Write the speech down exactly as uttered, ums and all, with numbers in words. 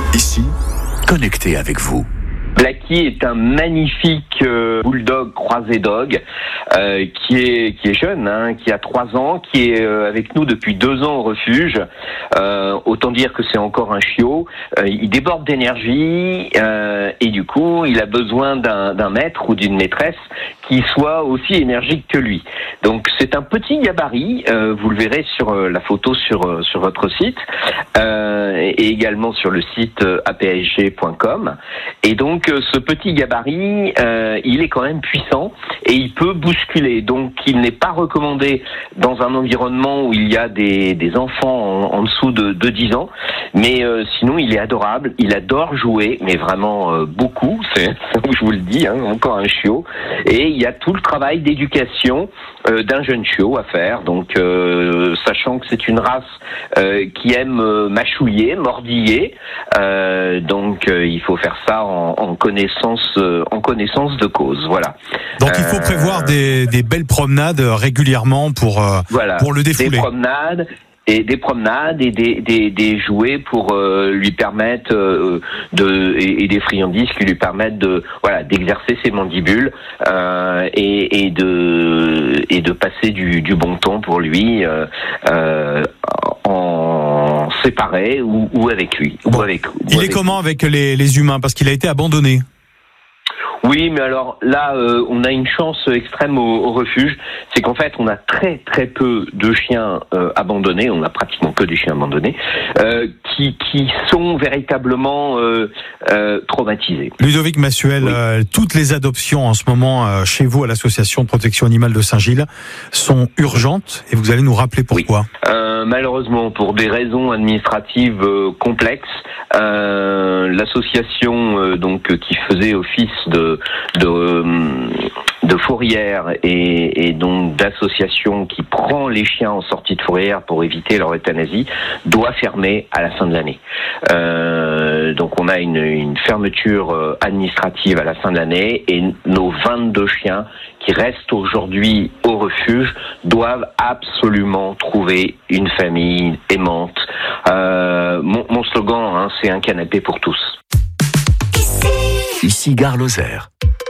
Ici, connecté avec vous. Blackie est un magnifique euh, bulldog croisé dog euh, qui est qui est jeune, hein, qui a trois ans, qui est euh, avec nous depuis deux ans au refuge. Euh, autant dire que c'est encore un chiot. Euh, il déborde d'énergie euh, et du coup, il a besoin d'un, d'un maître ou d'une maîtresse qui soit aussi énergique que lui. Donc c'est un petit gabarit. Euh, vous le verrez sur euh, la photo sur euh, sur votre site euh, et également sur le site euh, a p s g point com. Et donc Donc ce petit gabarit, euh, il est quand même puissant et il peut bousculer. Donc il n'est pas recommandé dans un environnement où il y a des, des enfants en, en dessous de, de dix ans. Mais euh, sinon il est adorable, il adore jouer, mais vraiment euh, beaucoup, c'est, je vous le dis, hein, encore un chiot. Et il y a tout le travail d'éducation euh, d'un jeune chiot à faire. Donc euh, sachant que c'est une race euh, qui aime euh, mâchouiller, mordiller, euh, donc euh, il faut faire ça en, en En connaissance, euh, en connaissance de cause, voilà. Donc il faut prévoir euh, des, des belles promenades régulièrement pour euh, voilà, pour le défouler. Des promenades et des promenades et des des, des jouets pour euh, lui permettre euh, de et, et des friandises qui lui permettent de voilà d'exercer ses mandibules euh, et, et de et de passer du, du bon temps pour lui euh, euh, en séparé ou, ou avec lui. Ou bon. avec, ou Il avec est comment avec les, les humains parce qu'il a été abandonné? Oui, mais alors là, euh, on a une chance extrême au, au refuge, c'est qu'en fait, on a très très peu de chiens euh, abandonnés, on a pratiquement que des chiens abandonnés, euh, qui qui sont véritablement euh, euh, traumatisés. Ludovic Massuel, oui. euh, toutes les adoptions en ce moment euh, chez vous à l'association de protection animale de Saint-Gilles sont urgentes et vous allez nous rappeler pourquoi. Oui. Euh, malheureusement, pour des raisons administratives euh, complexes, euh, l'association euh, donc qui faisait office de de, de fourrière et, et donc d'association qui prend les chiens en sortie de fourrière pour éviter leur euthanasie doit fermer à la fin de l'année. Euh, donc on a une, une fermeture administrative à la fin de l'année et nos vingt-deux chiens qui restent aujourd'hui au refuge doivent absolument trouver une famille aimante. Euh, mon, mon slogan, hein, c'est un canapé pour tous. Ici Gare Lozère.